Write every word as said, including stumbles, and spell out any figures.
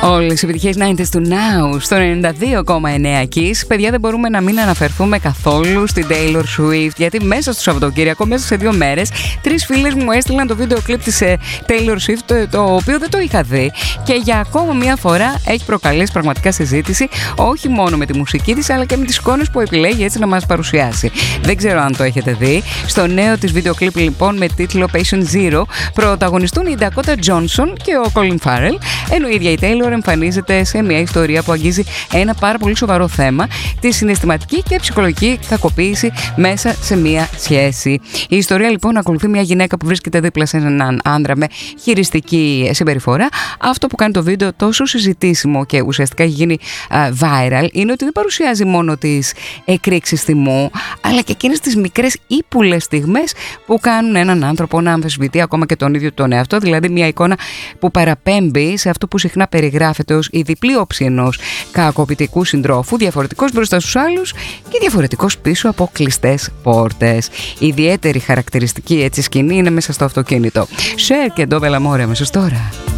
Όλες οι επιτυχίες ενενήντα του Now στο ενενήντα δύο κόμμα εννέα Kiss. Παιδιά, δεν μπορούμε να μην αναφερθούμε καθόλου στην Taylor Swift, γιατί μέσα στο Σαββατοκύριακο, μέσα σε δύο μέρες, τρεις φίλες μου έστειλαν το βίντεο κλιπ της Taylor Swift, το, το οποίο δεν το είχα δει και για ακόμα μία φορά έχει προκαλέσει πραγματικά συζήτηση, όχι μόνο με τη μουσική της, αλλά και με τις εικόνες που επιλέγει έτσι να μας παρουσιάσει. Δεν ξέρω αν το έχετε δει. Στο νέο της βίντεο κλιπ, λοιπόν, με τίτλο Patient Zero, πρωταγωνιστούν η Dakota Johnson και ο Colin Farrell, ενώ η ίδια η Taylor εμφανίζεται σε μια ιστορία που αγγίζει ένα πάρα πολύ σοβαρό θέμα, τη συναισθηματική και ψυχολογική κακοποίηση μέσα σε μια σχέση. Η ιστορία, λοιπόν, ακολουθεί μια γυναίκα που βρίσκεται δίπλα σε έναν άντρα με χειριστική συμπεριφορά. Αυτό που κάνει το βίντεο τόσο συζητήσιμο και ουσιαστικά έχει γίνει uh, viral είναι ότι δεν παρουσιάζει μόνο τις εκρήξεις θυμού, αλλά και εκείνες τις μικρές ύπουλες στιγμές που κάνουν έναν άνθρωπο να αμφισβητεί ακόμα και τον ίδιο τον εαυτό, δηλαδή μια εικόνα που παραπέμπει σε αυτό που συχνά περιγράφεται ως η διπλή όψη ενός κακοποιητικού συντρόφου, διαφορετικός μπροστά στους άλλους και διαφορετικός πίσω από κλειστές πόρτες. Η ιδιαίτερη χαρακτηριστική έτσι σκηνή είναι μέσα στο αυτοκίνητο. Cher και Ντόβελ Αμόρε αμέσως τώρα.